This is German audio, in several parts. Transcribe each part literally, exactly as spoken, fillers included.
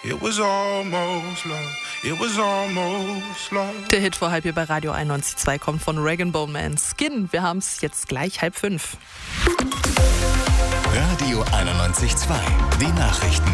It was almost love. It was almost love. Der Hit vor halb hier bei Radio einundneunzig Komma zwei kommt von Rag and Bone Man. Skin. Wir haben es jetzt gleich halb fünf. Radio einundneunzig Komma zwei. Die Nachrichten.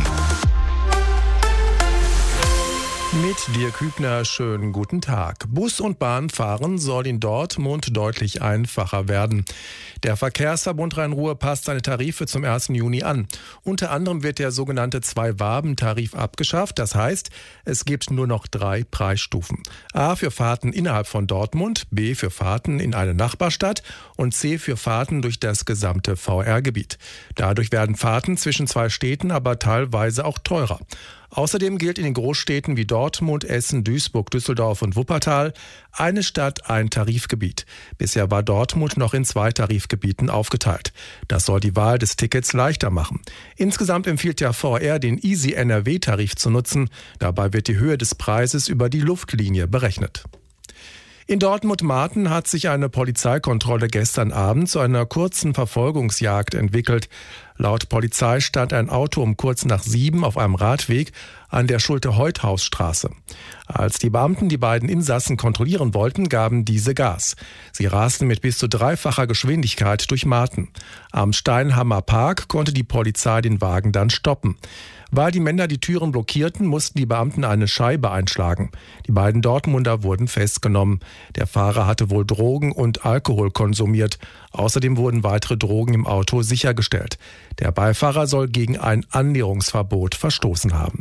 Mit Dirk Hübner, schönen guten Tag. Bus- und Bahnfahren soll in Dortmund deutlich einfacher werden. Der Verkehrsverbund Rhein-Ruhr passt seine Tarife zum ersten Juni an. Unter anderem wird der sogenannte Zwei-Waben-Tarif abgeschafft. Das heißt, es gibt nur noch drei Preisstufen. A für Fahrten innerhalb von Dortmund, B für Fahrten in eine Nachbarstadt und C für Fahrten durch das gesamte V R-Gebiet. Dadurch werden Fahrten zwischen zwei Städten aber teilweise auch teurer. Außerdem gilt in den Großstädten wie Dortmund, Essen, Duisburg, Düsseldorf und Wuppertal eine Stadt, ein Tarifgebiet. Bisher war Dortmund noch in zwei Tarifgebieten aufgeteilt. Das soll die Wahl des Tickets leichter machen. Insgesamt empfiehlt der V R, den Easy N R W-Tarif zu nutzen. Dabei wird die Höhe des Preises über die Luftlinie berechnet. In Dortmund-Marten hat sich eine Polizeikontrolle gestern Abend zu einer kurzen Verfolgungsjagd entwickelt. Laut Polizei stand ein Auto um kurz nach sieben auf einem Radweg an der Schulte-Heuthaus-Straße. Als die Beamten die beiden Insassen kontrollieren wollten, gaben diese Gas. Sie rasten mit bis zu dreifacher Geschwindigkeit durch Marten. Am Steinhammer Park konnte die Polizei den Wagen dann stoppen. Weil die Männer die Türen blockierten, mussten die Beamten eine Scheibe einschlagen. Die beiden Dortmunder wurden festgenommen. Der Fahrer hatte wohl Drogen und Alkohol konsumiert. Außerdem wurden weitere Drogen im Auto sichergestellt. Der Beifahrer soll gegen ein Annäherungsverbot verstoßen haben.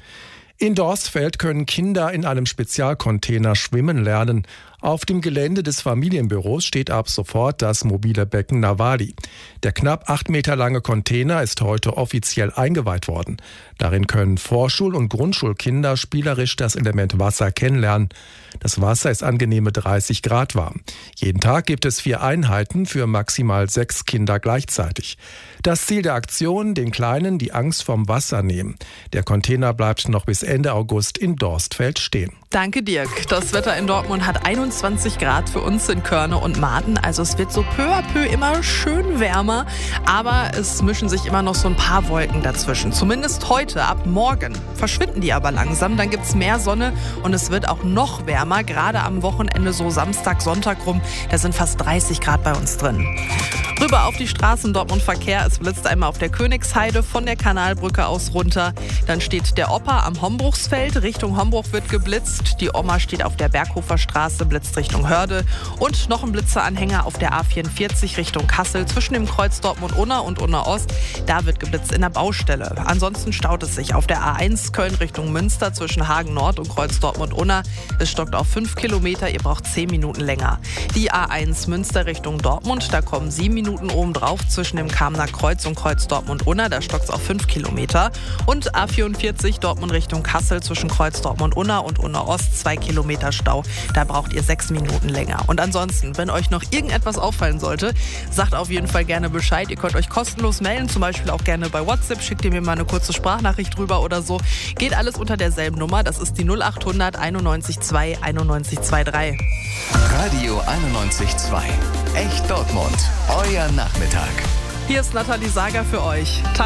In Dorstfeld können Kinder in einem Spezialcontainer schwimmen lernen. Auf dem Gelände des Familienbüros steht ab sofort das mobile Becken Navali. Der knapp acht Meter lange Container ist heute offiziell eingeweiht worden. Darin können Vorschul- und Grundschulkinder spielerisch das Element Wasser kennenlernen. Das Wasser ist angenehme dreißig Grad warm. Jeden Tag gibt es vier Einheiten für maximal sechs Kinder gleichzeitig. Das Ziel der Aktion, den Kleinen die Angst vom Wasser nehmen. Der Container bleibt noch bis Ende August in Dorstfeld stehen. Danke, Dirk. Das Wetter in Dortmund hat einundzwanzig Grad für uns in Körne und Marten. Also es wird so peu à peu immer schön wärmer. Aber es mischen sich immer noch so ein paar Wolken dazwischen. Zumindest heute, ab morgen. Verschwinden die aber langsam. Dann gibt's mehr Sonne und es wird auch noch wärmer. Gerade am Wochenende, so Samstag, Sonntag rum, da sind fast dreißig Grad bei uns drin. Rüber auf die Straßen Dortmund-Verkehr. Es blitzt einmal auf der Königsheide von der Kanalbrücke aus runter. Dann steht der Opa am Hombruchsfeld. Richtung Hombruch wird geblitzt. Die Oma steht auf der Berghofer Straße, blitzt Richtung Hörde. Und noch ein Blitzeranhänger auf der A vierundvierzig Richtung Kassel zwischen dem Kreuz Dortmund-Unna und Unna-Ost. Da wird geblitzt in der Baustelle. Ansonsten staut es sich auf der A eins Köln Richtung Münster zwischen Hagen-Nord und Kreuz Dortmund-Unna. Es stockt auf fünf Kilometer. Ihr braucht zehn Minuten länger. Die A eins Münster Richtung Dortmund. Da kommen sieben Minuten obendrauf zwischen dem Kamener Kreuz und Kreuz Dortmund-Unna. Da stockt es auf fünf Kilometer. Und A vierundvierzig Dortmund Richtung Kassel zwischen Kreuz Dortmund-Unna und Unna-Ost. zwei Kilometer Stau. Da braucht ihr sechs Minuten länger. Und ansonsten, wenn euch noch irgendetwas auffallen sollte, sagt auf jeden Fall gerne Bescheid. Ihr könnt euch kostenlos melden, zum Beispiel auch gerne bei WhatsApp. Schickt ihr mir mal eine kurze Sprachnachricht drüber oder so. Geht alles unter derselben Nummer. Das ist die null acht hundert einundneunzig zwei einundneunzig drei. Radio einundneunzig Komma zwei. Echt Dortmund. Euer Nachmittag. Hier ist Nathalie Sager für euch.